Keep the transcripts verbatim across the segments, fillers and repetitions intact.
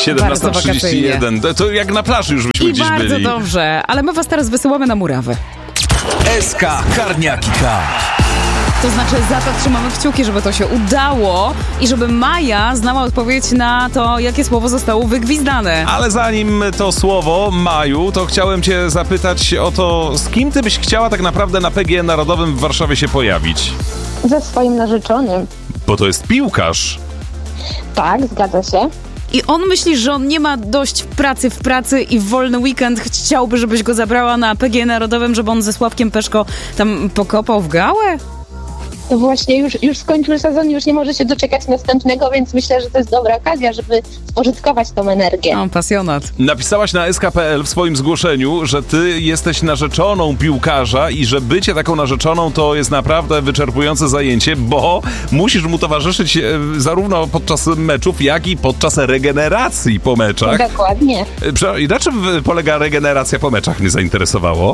siedemnasta trzydzieści jeden. To, to jak na plaży już byśmy I dziś bardzo byli. dobrze, ale my was teraz wysyłamy na murawę. S K Karniaki K. To znaczy za to trzymamy kciuki, żeby to się udało i żeby Maja znała odpowiedź na to, jakie słowo zostało wygwizdane. Ale zanim to słowo, Maju, to chciałem cię zapytać o to, z kim ty byś chciała tak naprawdę na P G E Narodowym w Warszawie się pojawić? Ze swoim narzeczonym. Bo to jest piłkarz. Tak, zgadza się. I on myśli, że on nie ma dość pracy w pracy i w wolny weekend chciałby, żebyś go zabrała na P G E Narodowym, żeby on ze Sławkiem Peszko tam pokopał w gałę? To właśnie już, już skończył sezon, już nie może się doczekać następnego, więc myślę, że to jest dobra okazja, żeby spożytkować tą energię. O, pasjonat. Napisałaś na S K kropka P L w swoim zgłoszeniu, że ty jesteś narzeczoną piłkarza i że bycie taką narzeczoną to jest naprawdę wyczerpujące zajęcie, bo musisz mu towarzyszyć e, zarówno podczas meczów, jak i podczas regeneracji po meczach. Dokładnie. E, I na czym polega regeneracja po meczach, mnie zainteresowało?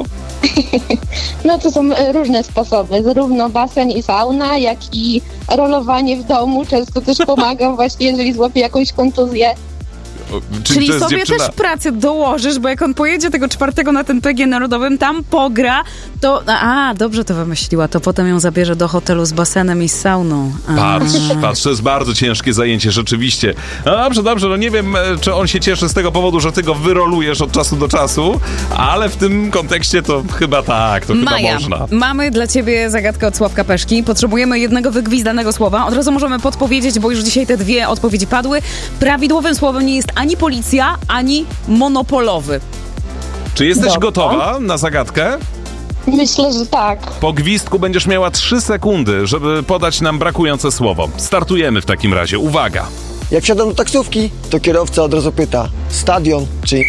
No to są e, różne sposoby, zarówno basen i sauna, jak i rolowanie w domu. Często też pomagam właśnie, jeżeli złapię jakąś kontuzję. O, czy Czyli to jest sobie dziewczyna? też pracę dołożysz, bo jak on pojedzie tego czwartego na ten P G E Narodowym, tam pogra, to... A, dobrze to wymyśliła, to potem ją zabierze do hotelu z basenem i z sauną. A. Patrz, patrz, to jest bardzo ciężkie zajęcie, rzeczywiście. No dobrze, dobrze, no nie wiem, e, czy on się cieszy z tego powodu, że ty go wyrolujesz od czasu do czasu, ale w tym kontekście to chyba tak, to Maja, chyba można. mamy dla ciebie zagadkę od Sławka Peszki. Potrzebujemy jednego wygwizdanego słowa. Od razu możemy podpowiedzieć, bo już dzisiaj te dwie odpowiedzi padły. Prawidłowym słowem nie jest ani policja, ani monopolowy. Czy jesteś Dobra. gotowa na zagadkę? Myślę, że tak. Po gwizdku będziesz miała trzy sekundy, żeby podać nam brakujące słowo. Startujemy w takim razie. Uwaga! Jak wsiadam do taksówki, to kierowca od razu pyta: stadion czy...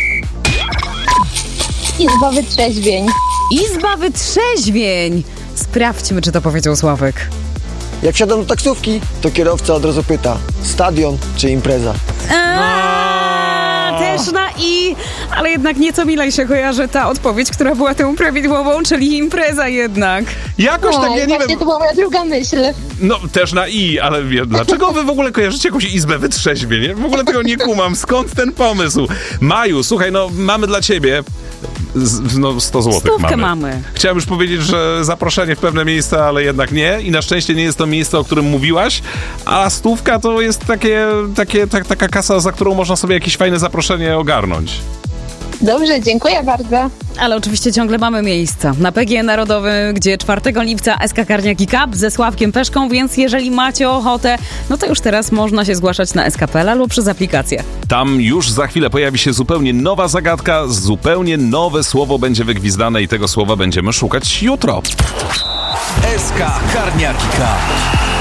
Izba wytrzeźwień. Izba wytrzeźwień. Sprawdźmy, czy to powiedział Sławek. Jak wsiadam do taksówki, to kierowca od razu pyta: stadion czy impreza? Eee, też na i, ale jednak nieco milej się kojarzy ta odpowiedź, która była tą prawidłową, czyli impreza jednak. Jakoś tak, Oj, ja nie właśnie wiem... to była moja druga myśl. No, też na i, ale wie, dlaczego wy w ogóle kojarzycie jakąś izbę wytrzeźwień? Ja w ogóle tego nie kumam. Skąd ten pomysł? Maju, słuchaj, no mamy dla ciebie z, no sto złotych Stówkę mamy. mamy. Chciałem już powiedzieć, że zaproszenie w pewne miejsca, ale jednak nie. I na szczęście nie jest to miejsce, o którym mówiłaś, a stówka to jest takie, takie, tak, taka kasa, za którą można sobie jakieś fajne zaproszenie ogarnąć. Dobrze, dziękuję bardzo. Ale oczywiście ciągle mamy miejsca na P G E Narodowym, gdzie czwartego lipca S K Karniaki Cup ze Sławkiem Peszką, więc jeżeli macie ochotę, no to już teraz można się zgłaszać na S K kropka P L albo przez aplikację. Tam już za chwilę pojawi się zupełnie nowa zagadka, zupełnie nowe słowo będzie wygwizdane i tego słowa będziemy szukać jutro. S K Karniaki K.